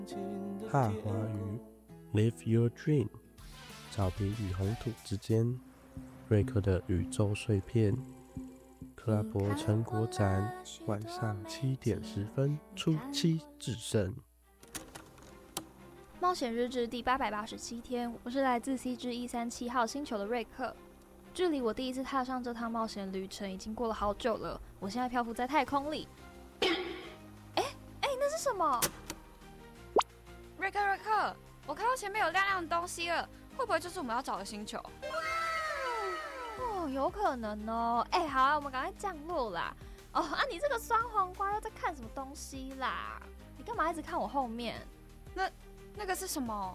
哈华语 Live Your Dream， 草皮与红土之间，瑞克的宇宙碎片。克拉伯成果展，晚上7点10分初期制胜。 冒险日志第887天，我是来自 CG137 号星球的瑞克。距离我第一次踏上这趟冒险旅程已经过了好久了，我现在漂浮在太空里。那是什么？ 瑞克，我看到前面有亮亮的东西了，会不会就是我们要找的星球？ 哦，有可能哦。好啊，我们赶快降落啦。你这个酸黄瓜又在看什么东西啦？你干嘛一直看我后面？ 那个是什么？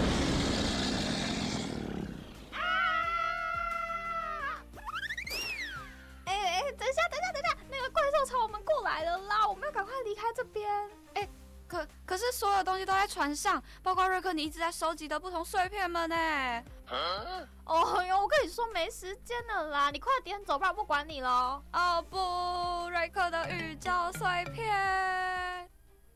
等一下，那个怪兽朝我们过来了啦，我们要赶快离开这边。 可是所有东西都在船上，包括瑞克你一直在收集的不同碎片们呢。 我跟你说没时间了啦，你快点走，不然我不管你咯。 哦不，瑞克的宇宙碎片。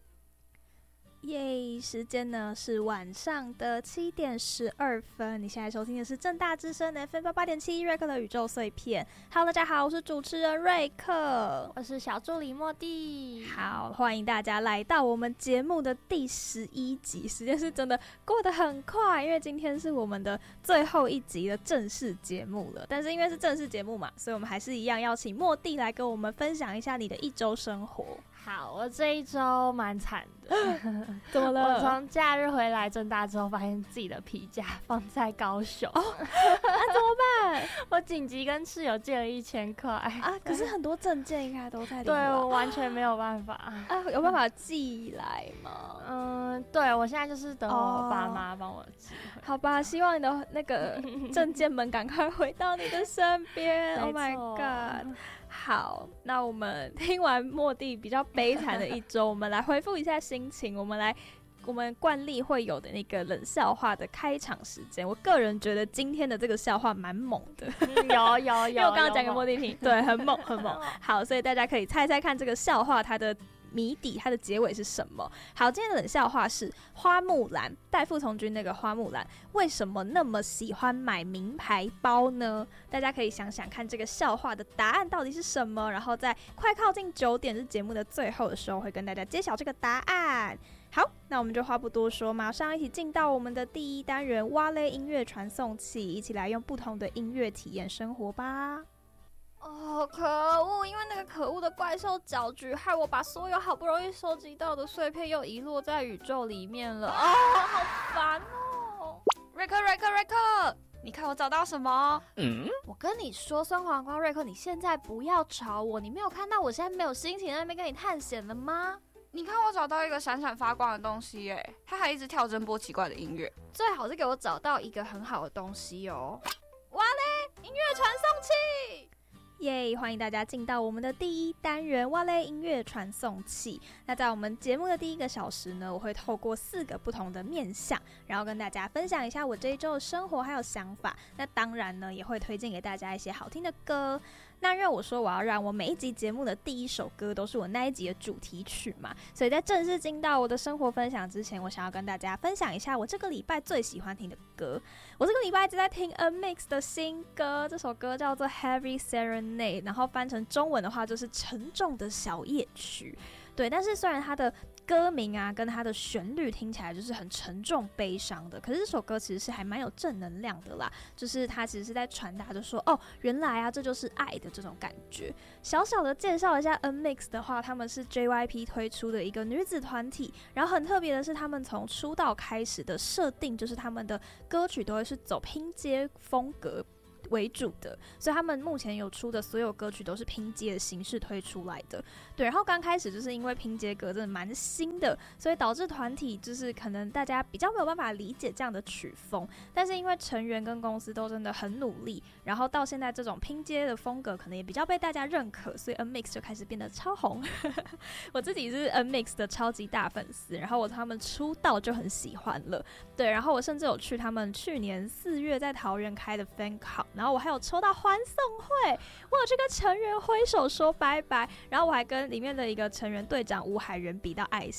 耶，时间呢是晚上的7点12分。你现在收听的是政大之声 FM88.7 瑞克的宇宙碎片。Hello， 大家好，我是主持人瑞克， 我是小助理莫蒂。 好，欢迎大家来到我们节目的第11集。时间是真的过得很快，因为今天是我们的最后一集的正式节目了。但是因为是正式节目嘛，所以我们还是一样邀请莫蒂来跟我们分享一下你的一周生活。 好，我这一周蛮惨的。 怎么了？ 我从假日回来政大之后，发现自己的皮夹放在高雄。 那怎么办？ 我紧急跟室友借了1000块啊！可是很多证件应该都在里面。 对，我完全没有办法。 有办法寄来吗？ 对，我现在就是等我爸妈帮我寄。 好吧，希望你的那个证件们赶快回到你的身边。Oh my god！好，那我们听完莫蒂比较悲惨的一周，我们来恢复一下心情。我们惯例会有的那个冷笑话的开场时间。我个人觉得今天的这个笑话蛮猛的。 有， 因为我刚刚讲给莫蒂听，对，很猛。好，所以大家可以猜猜看这个笑话它的谜底，它的结尾是什么？好，今天的冷笑话是花木兰，代父从军那个花木兰为什么那么喜欢买名牌包呢？大家可以想想看这个笑话的答案到底是什么，然后在快靠近9点是节目的最后的时候会跟大家揭晓这个答案。好，那我们就话不多说，马上一起进到我们的第一单元哇嘞音乐传送器，一起来用不同的音乐体验生活吧。可恶！因为那个可恶的怪兽搅局，害我把所有好不容易收集到的碎片又遗落在宇宙里面了。好烦哦！ 瑞克，你看我找到什么？ 我跟你说，酸黄瓜瑞克，你现在不要吵我。你没有看到我现在没有心情在那边跟你探险了吗？ 你看我找到一个闪闪发光的东西耶，它还一直跳针播奇怪的音乐。 最好是给我找到一个很好的东西哦。哇嘞，音乐传送器！耶！欢迎大家进到我们的第一单元哇嘞音乐传送器。那在我们节目的第1个小时呢，我会透过4个不同的面向，然后跟大家分享一下我这一周的生活还有想法。那当然呢，也会推荐给大家一些好听的歌。那因为我说我要让我每一集节目的第1首歌都是我那一集的主题曲嘛，所以在正式进到我的生活分享之前，我想要跟大家分享一下我这个礼拜最喜欢听的歌。我这个礼拜一直在听 NMIXX 的新歌，这首歌叫做 Heavy Serenade， 然后翻成中文的话就是沉重的小夜曲。对，但是虽然它的歌名啊跟它的旋律听起来就是很沉重悲伤的，可是这首歌其实是还蛮有正能量的啦，就是它其实是在传达着说原来啊这就是爱的这种感觉。小小的介绍一下 NMIXX 的话，他们是 JYP 推出的一个女子团体，然后很特别的是他们从出道开始的设定就是他们的歌曲都会是走拼接风格为主的，所以他们目前有出的所有歌曲都是拼接的形式推出来的。对，然后刚开始就是因为拼接歌真的蛮新的，所以导致团体就是可能大家比较没有办法理解这样的曲风，但是因为成员跟公司都真的很努力，然后到现在这种拼接的风格可能也比较被大家认可，所以 NMIXX 就开始变得超红我自己是 NMIXX 的超级大粉丝，然后他们出道就很喜欢了。对，然后我甚至有去他们去年4月在桃园开的 fan call， 然后我还有抽到欢送会，我有去跟成员挥手说拜拜，然后我还跟里面的一个成员队长吴海源比到爱心，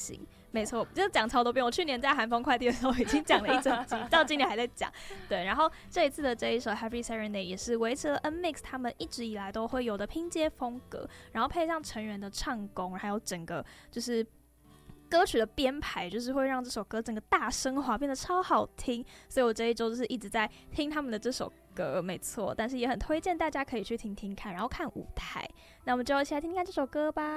没错，就是讲超多遍。我去年在韩风快递的时候已经讲了一整集，到今年还在讲。对，然后这一次的这一首 Happy Serenade 也是维持了 NMIXX 他们一直以来都会有的拼接风格，然后配上成员的唱功，还有整个就是歌曲的编排，就是会让这首歌整个大升华，变得超好听。所以我这一周就是一直在听他们的这首歌，没错。但是也很推荐大家可以去听听看，然后看舞台。那我们就一起来听听看这首歌吧。